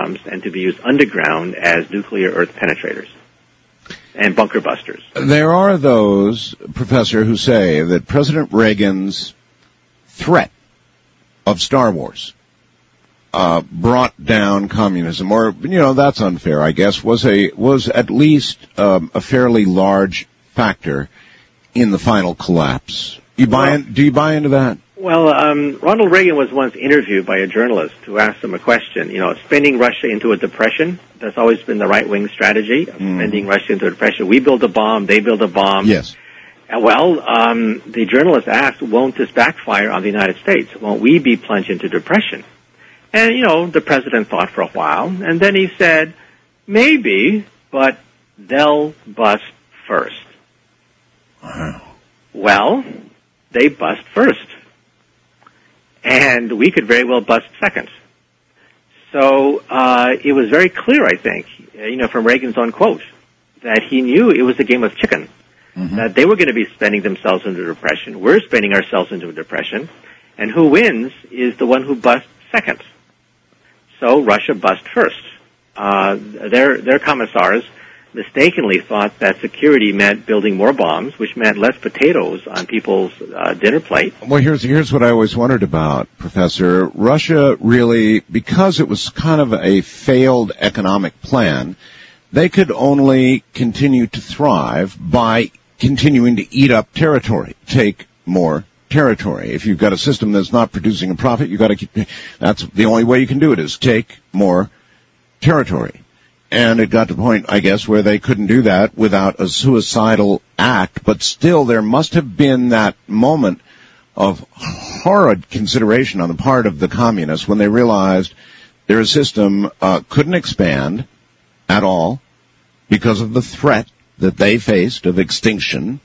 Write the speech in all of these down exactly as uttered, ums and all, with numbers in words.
bombs and to be used underground as nuclear earth penetrators and bunker busters. There are those, Professor, who say that President Reagan's threat of Star Wars uh, brought down communism, or, you know, that's unfair, I guess, was a was at least um, a fairly large factor in the final collapse. You buy in, do you buy into that? Well, um, Ronald Reagan was once interviewed by a journalist who asked him a question. You know, spinning Russia into a depression, that's always been the right-wing strategy, of mm. spinning Russia into a depression. We build a bomb, they build a bomb. Yes. And well, um, the journalist asked, won't this backfire on the United States? Won't we be plunged into depression? And, you know, the president thought for a while, and then he said, maybe, but they'll bust first. Wow. Well, they bust first. And we could very well bust second. So uh, it was very clear, I think, you know, from Reagan's own quote, that he knew it was a game of chicken, mm-hmm. that they were going to be spending themselves into depression. We're spending ourselves into a depression. And who wins is the one who busts second. So Russia bust first. Uh, their, their commissars mistakenly thought that security meant building more bombs, which meant less potatoes on people's uh, dinner plate. Well, here's here's what I always wondered about, Professor. Russia really, because it was kind of a failed economic plan, they could only continue to thrive by continuing to eat up territory, take more territory. If you've got a system that's not producing a profit, you've got to keep, that's the only way you can do it, is take more territory. And it got to the point, I guess, where they couldn't do that without a suicidal act. But still, there must have been that moment of horrid consideration on the part of the communists when they realized their system uh, couldn't expand at all because of the threat that they faced of extinction.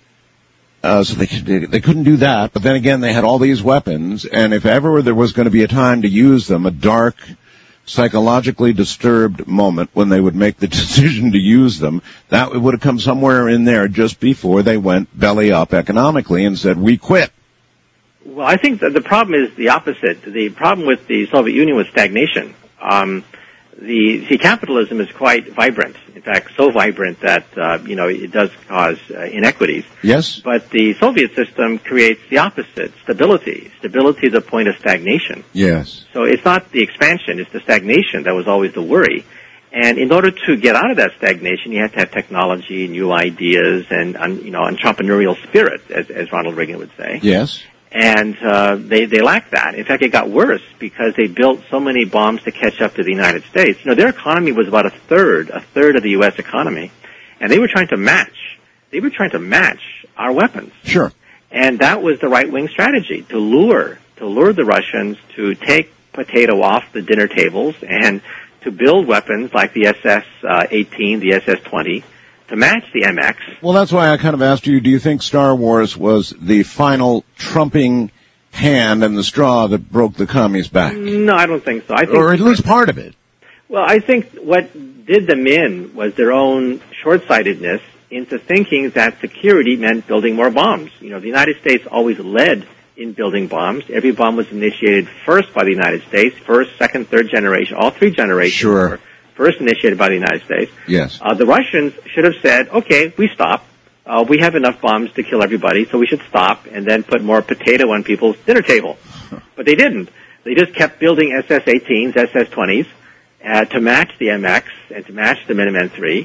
Uh, so they, they couldn't do that. But then again, they had all these weapons. And if ever there was going to be a time to use them, a dark, psychologically disturbed moment when they would make the decision to use them, that would have come somewhere in there just before they went belly up economically and said, we quit. Well, I think that the problem is the opposite. The problem with the Soviet Union was stagnation. Um, the, see, capitalism is quite vibrant. In fact, so vibrant that, uh, you know, it does cause uh, inequities. Yes. But the Soviet system creates the opposite, stability. Stability to the point of stagnation. Yes. So it's not the expansion, it's the stagnation that was always the worry. And in order to get out of that stagnation, you have to have technology, new ideas, and, you know, entrepreneurial spirit, as, as Ronald Reagan would say. Yes. And uh, they, they lacked that. In fact, it got worse because they built so many bombs to catch up to the United States. You know, their economy was about a third, a third of the U S economy, and they were trying to match. They were trying to match our weapons. Sure. And that was the right-wing strategy, to lure, to lure the Russians to take potato off the dinner tables and to build weapons like the S S eighteen, the S S twenty, to match the M X. Well, that's why I kind of asked you, do you think Star Wars was the final trumping hand and the straw that broke the commies' back? No, I don't think so. I think, or at least part of it. Well, I think what did them in was their own short-sightedness into thinking that security meant building more bombs. You know, the United States always led in building bombs. Every bomb was initiated first by the United States, first, second, third generation, all three generations. Sure. Were first initiated by the United States. Yes. Uh, the Russians should have said, okay, we stop. Uh, we have enough bombs to kill everybody, so we should stop and then put more potato on people's dinner table. But they didn't. They just kept building S S eighteens, S S twenties, uh, to match the M X and to match the Minuteman three,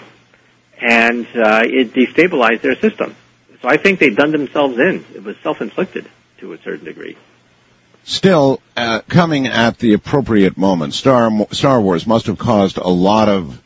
and uh, it destabilized their system. So I think they've done themselves in. It was self-inflicted to a certain degree. Still, uh, coming at the appropriate moment, Star, Star Wars must have caused a lot of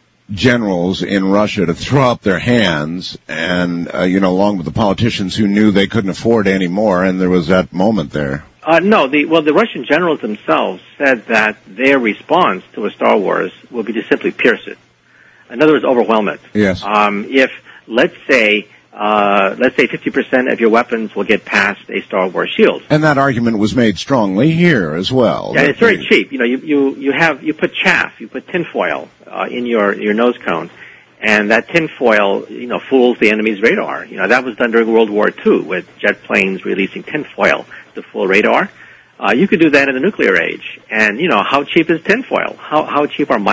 generals in Russia to throw up their hands and, uh, you know, along with the politicians who knew they couldn't afford any more, and there was that moment there. Uh, no, the, well, the Russian generals themselves said that their response to a Star Wars will be to simply pierce it. In other words, overwhelm it. Yes. Um, if, let's say, Uh, let's say fifty percent of your weapons will get past a Star Wars shield. And that argument was made strongly here as well. Yeah, it's very cheap. You know, you, you, you have, you put chaff, you put tinfoil, uh, in your, your nose cone, and that tinfoil, you know, fools the enemy's radar. You know, that was done during World War Two with jet planes releasing tinfoil to fool radar. Uh, you could do that in the nuclear age. And, you know, how cheap is tinfoil? How, how cheap are